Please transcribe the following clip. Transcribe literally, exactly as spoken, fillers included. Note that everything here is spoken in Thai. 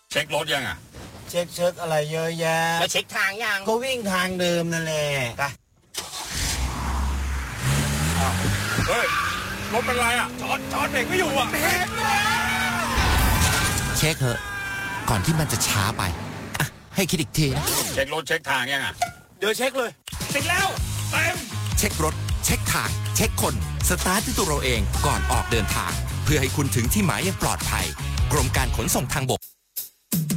เช็ครถยังอ่ะเช็คเช็คอะไรเยอะแยะแล้วเช็คทางยังก็วิ่งทางเดิมนั่นแหละไปเฮ้ยรถเป็นไรอ่ะจอดจอดเบรกไม่อยู่อ่ะเช็คเถอะก่อนที่มันจะช้าไปอ่ะให้คิดอีกทีนะเช็ครถเช็คทางยังอ่ะเดี๋ยวเช็คเลยเช็คแล้วเต็มเช็ครถเช็คทางเช็คคนสตาร์ทด้วยตัวเราเองก่อนออกเดินทางเพื่อให้คุณถึงที่หมายอย่างปลอดภัยกรมการขนส่งทางบก